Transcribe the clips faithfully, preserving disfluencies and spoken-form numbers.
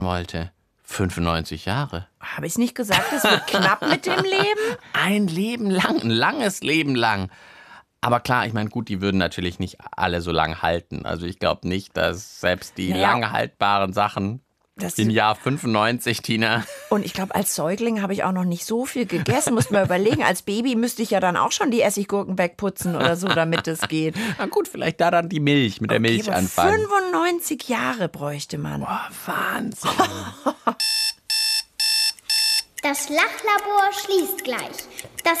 wollte. fünfundneunzig Jahre. Habe ich nicht gesagt, es wird knapp mit dem Leben? Ein Leben lang, ein langes Leben lang. Aber klar, ich meine, gut, die würden natürlich nicht alle so lang halten. Also ich glaube nicht, dass selbst die naja. lange haltbaren Sachen Das im Jahr fünfundneunzig, Tina. Und ich glaube, als Säugling habe ich auch noch nicht so viel gegessen. Muss man überlegen, als Baby müsste ich ja dann auch schon die Essiggurken wegputzen oder so, damit es geht. Na gut, vielleicht da dann die Milch, mit der Okay, Milch aber anfangen. fünfundneunzig Jahre bräuchte man. Boah, Wahnsinn. Das Lachlabor schließt gleich. Das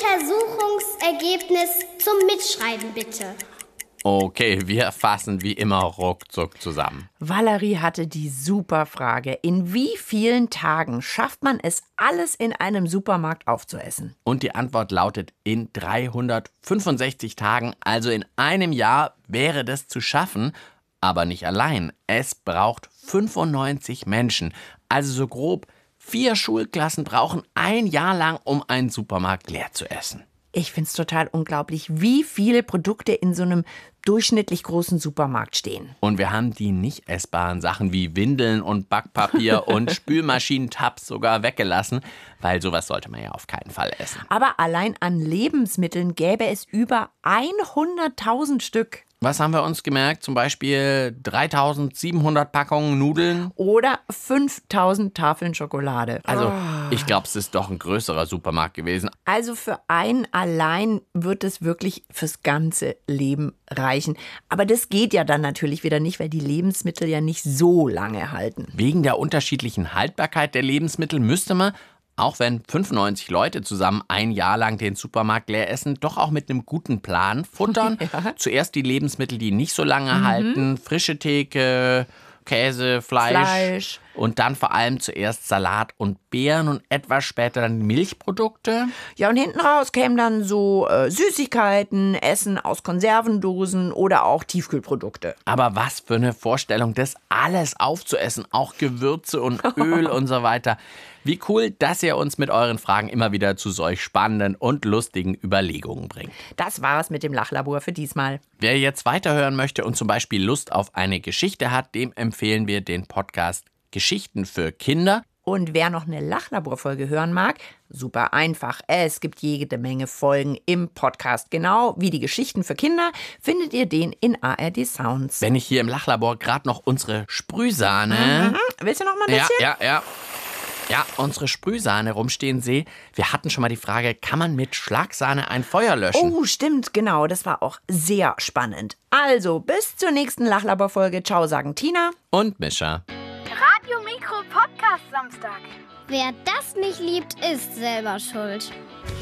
Untersuchungsergebnis zum Mitschreiben bitte. Okay, wir fassen wie immer ruckzuck zusammen. Valerie hatte die super Frage. In wie vielen Tagen schafft man es, alles in einem Supermarkt aufzuessen? Und die Antwort lautet in dreihundertfünfundsechzig Tagen, also in einem Jahr wäre das zu schaffen, aber nicht allein. Es braucht fünfundneunzig Menschen, also so grob vier Schulklassen brauchen ein Jahr lang, um einen Supermarkt leer zu essen. Ich finde es total unglaublich, wie viele Produkte in so einem durchschnittlich großen Supermarkt stehen. Und wir haben die nicht essbaren Sachen wie Windeln und Backpapier und Spülmaschinentabs sogar weggelassen, weil sowas sollte man ja auf keinen Fall essen. Aber allein an Lebensmitteln gäbe es über hunderttausend Stück. Was haben wir uns gemerkt? Zum Beispiel dreitausendsiebenhundert Packungen Nudeln. Oder fünftausend Tafeln Schokolade. Also ich glaube, es ist doch ein größerer Supermarkt gewesen. Also für einen allein wird es wirklich fürs ganze Leben reichen. Aber das geht ja dann natürlich wieder nicht, weil die Lebensmittel ja nicht so lange halten. Wegen der unterschiedlichen Haltbarkeit der Lebensmittel müsste man, auch wenn fünfundneunzig Leute zusammen ein Jahr lang den Supermarkt leer essen, doch auch mit einem guten Plan futtern. Ja. Zuerst die Lebensmittel, die nicht so lange mhm. halten, frische Theke, Käse, Fleisch, Fleisch. Und dann vor allem zuerst Salat und Beeren und etwas später dann Milchprodukte. Ja, und hinten raus kämen dann so äh, Süßigkeiten, Essen aus Konservendosen oder auch Tiefkühlprodukte. Aber was für eine Vorstellung, das alles aufzuessen, auch Gewürze und Öl und so weiter. Wie cool, dass ihr uns mit euren Fragen immer wieder zu solch spannenden und lustigen Überlegungen bringt. Das war's mit dem Lachlabor für diesmal. Wer jetzt weiterhören möchte und zum Beispiel Lust auf eine Geschichte hat, dem empfehlen wir den Podcast Geschichten für Kinder. Und wer noch eine Lachlabor-Folge hören mag, super einfach. Es gibt jede Menge Folgen im Podcast. Genau wie die Geschichten für Kinder findet ihr den in A R D Sounds. Wenn ich hier im Lachlabor gerade noch unsere Sprühsahne... Mhm. Willst du noch mal ein bisschen? Ja, ja, ja. Ja, unsere Sprühsahne rumstehen sehe. Wir hatten schon mal die Frage, kann man mit Schlagsahne ein Feuer löschen? Oh, stimmt, genau. Das war auch sehr spannend. Also, bis zur nächsten Lachlabor-Folge. Ciao, sagen Tina und Mischa. Radio Mikro Podcast Samstag. Wer das nicht liebt, ist selber schuld.